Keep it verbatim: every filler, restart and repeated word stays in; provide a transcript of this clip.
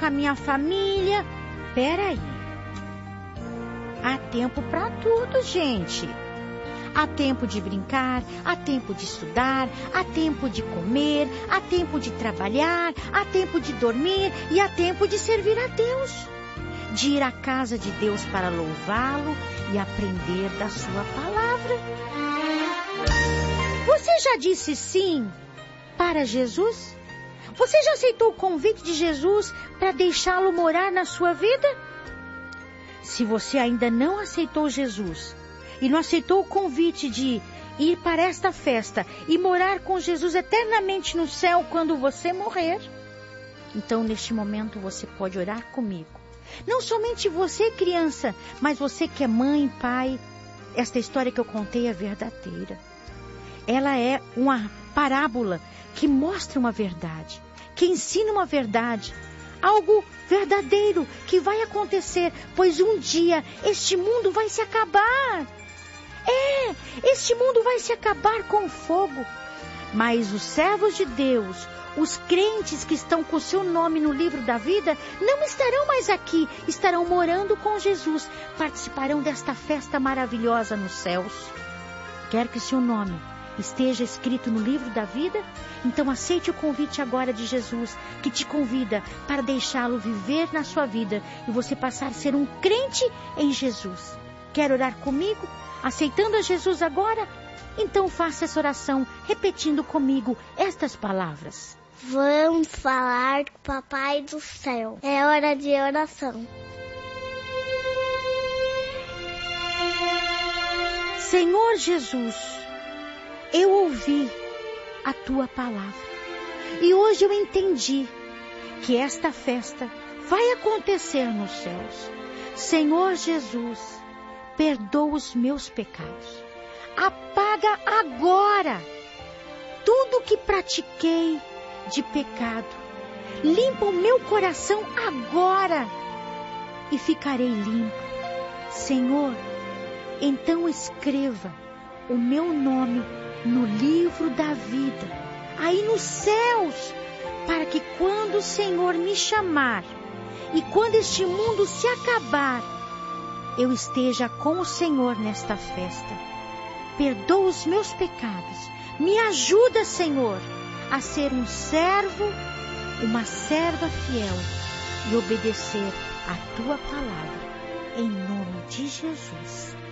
com a minha família. Peraí. Há tempo para tudo, gente. Há tempo de brincar, há tempo de estudar, há tempo de comer, há tempo de trabalhar, há tempo de dormir e há tempo de servir a Deus. De ir à casa de Deus para louvá-lo e aprender da sua palavra. Você já disse sim para Jesus? Você já aceitou o convite de Jesus para deixá-lo morar na sua vida? Se você ainda não aceitou Jesus e não aceitou o convite de ir para esta festa e morar com Jesus eternamente no céu quando você morrer, então neste momento você pode orar comigo. Não somente você, criança, mas você que é mãe, pai. Esta história que eu contei é verdadeira. Ela é uma parábola que mostra uma verdade, que ensina uma verdade, algo verdadeiro que vai acontecer, pois um dia este mundo vai se acabar. É, este mundo vai se acabar com fogo. Mas os servos de Deus, os crentes que estão com o seu nome no livro da vida, não estarão mais aqui, estarão morando com Jesus, participarão desta festa maravilhosa nos céus. Quer que seu nome esteja escrito no livro da vida? Então aceite o convite agora de Jesus, que te convida para deixá-lo viver na sua vida e você passar a ser um crente em Jesus. Quer orar comigo, aceitando a Jesus agora? Então faça essa oração, repetindo comigo estas palavras. Vamos falar com o Papai do Céu. É hora de oração. Senhor Jesus, eu ouvi a Tua palavra e hoje eu entendi que esta festa vai acontecer nos céus. Senhor Jesus, perdoa os meus pecados. Apaga agora tudo que pratiquei de pecado. Limpa o meu coração agora e ficarei limpo. Senhor, então escreva o meu nome no livro da vida, aí nos céus, para que quando o Senhor me chamar e quando este mundo se acabar, eu esteja com o Senhor nesta festa. Perdoa os meus pecados. Me ajuda, Senhor, a ser um servo, uma serva fiel e obedecer a Tua palavra. Em nome de Jesus.